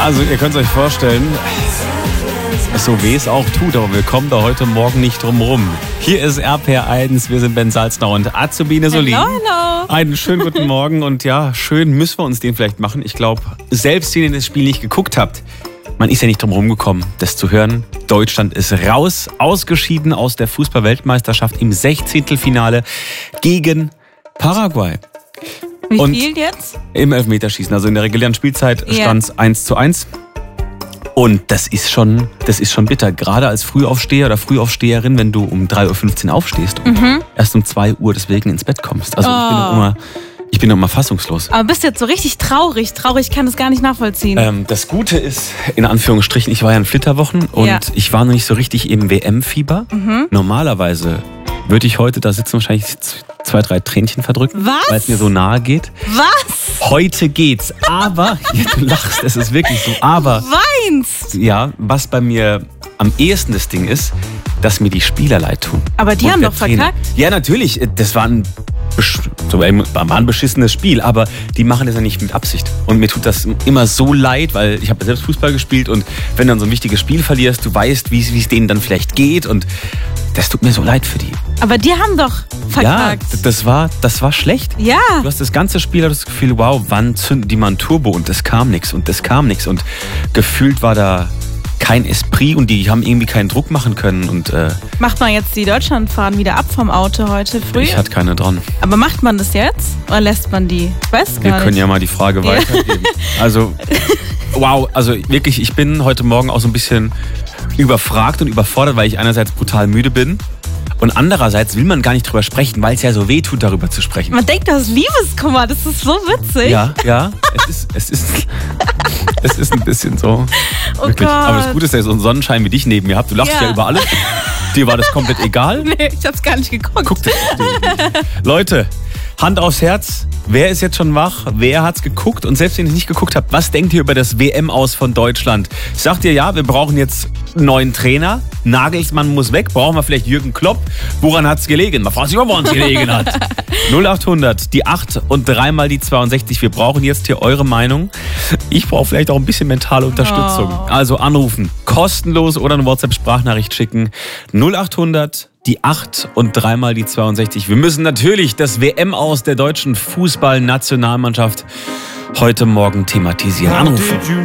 Also ihr könnt es euch vorstellen, so weh es auch tut, aber wir kommen da heute Morgen nicht drum rum. Hier ist RPR1, wir sind Ben Salzner und Azubine Solin. Hallo. Einen schönen guten Morgen und ja, schön müssen wir uns den vielleicht machen. Ich glaube, selbst wenn ihr das Spiel nicht geguckt habt, man ist ja nicht drum rumgekommen, das zu hören. Deutschland ist raus, ausgeschieden aus der Fußball-Weltmeisterschaft im 16. Finale gegen Paraguay. Wie viel jetzt? Im Elfmeterschießen. Also in der regulären Spielzeit stand es 1:1. Und das ist schon bitter. Gerade als Frühaufsteher oder Frühaufsteherin, wenn du um 3:15 Uhr aufstehst und erst um 2 Uhr deswegen ins Bett kommst. Also ich bin noch immer fassungslos. Aber bist du jetzt so richtig traurig? Traurig kann das gar nicht nachvollziehen. Das Gute ist, in Anführungsstrichen, ich war ja in Flitterwochen und ich war noch nicht so richtig im WM-Fieber. Normalerweise würde ich heute da sitzen, wahrscheinlich 2, 3 Tränchen verdrücken, weil es mir so nahe geht. Was? Heute geht's, aber, ja, du lachst, es ist wirklich so, aber... Weinst? Ja, was bei mir am ehesten das Ding ist, dass mir die Spieler leid tun. Aber die haben doch verkackt. Ja, natürlich, das war ein beschissenes Spiel, aber die machen das ja nicht mit Absicht. Und mir tut das immer so leid, weil ich habe ja selbst Fußball gespielt und wenn du dann so ein wichtiges Spiel verlierst, du weißt, wie es denen dann vielleicht geht und das tut mir so leid für die. Aber die haben doch verkackt. Ja, das war schlecht. Ja. Du hast das ganze Spiel das Gefühl, wow, wann zünden die mal ein Turbo und es kam nichts und es kam nichts und gefühlt war da kein Esprit und die haben irgendwie keinen Druck machen können. Und macht man jetzt die Deutschlandfahnen wieder ab vom Auto heute früh? Ich hatte keine dran. Aber macht man das jetzt oder lässt man die? Ich weiß gar nicht. Wir können ja mal die Frage weitergeben. Also, wow, also wirklich, ich bin heute Morgen auch so ein bisschen überfragt und überfordert, weil ich einerseits brutal müde bin und andererseits will man gar nicht drüber sprechen, weil es ja so weh tut, darüber zu sprechen. Man denkt, das ist Liebeskummer, das ist so witzig. Ja, es ist ein bisschen so. Oh wirklich. Gott. Aber das Gute ist, dass ihr so einen Sonnenschein wie dich neben mir habt. Du lachst ja über alles. Dir war das komplett egal. Nee, ich hab's gar nicht geguckt. Guck das. Leute, Hand aufs Herz. Wer ist jetzt schon wach? Wer hat's geguckt? Und selbst wenn ihr nicht geguckt habt, was denkt ihr über das WM-Aus von Deutschland? Sagt ihr, ja, wir brauchen jetzt einen neuen Trainer? Nagelsmann muss weg? Brauchen wir vielleicht Jürgen Klopp? Woran hat's gelegen? Man fragt sich immer, woran es gelegen hat. 0800, die 8 und 3 mal die 62. Wir brauchen jetzt hier eure Meinung. Ich brauche vielleicht auch ein bisschen mentale Unterstützung. Also anrufen, kostenlos oder eine WhatsApp-Sprachnachricht schicken. 0800, die 8 und 3 mal die 62. Wir müssen natürlich das WM-Aus der deutschen Fußballnationalmannschaft heute Morgen thematisieren. Anrufen.